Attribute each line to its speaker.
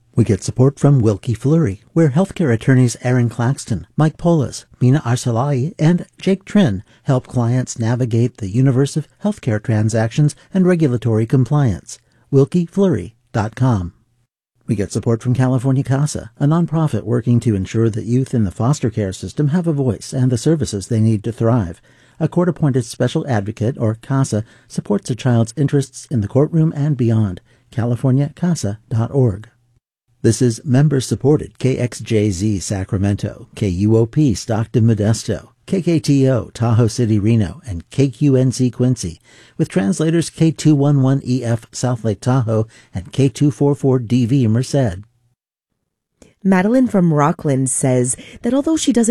Speaker 1: We get support from Wilkie Fleury, where healthcare attorneys Aaron Claxton, Mike Polis, Mina Arsalai, and Jake Trin help clients navigate the universe of healthcare transactions and regulatory compliance. WilkieFleury.com. We get support from California CASA, a nonprofit working to ensure that youth in the foster care system have a voice and the services they need to thrive. A court-appointed special advocate, or CASA, supports a child's interests in the courtroom and beyond. CaliforniaCASA.org. This is member-supported KXJZ Sacramento, KUOP Stockton Modesto, KKTO Tahoe City Reno, and KQNC Quincy, with translators K211EF South Lake Tahoe and K244DV Merced.
Speaker 2: Madeline from Rockland says that although she doesn't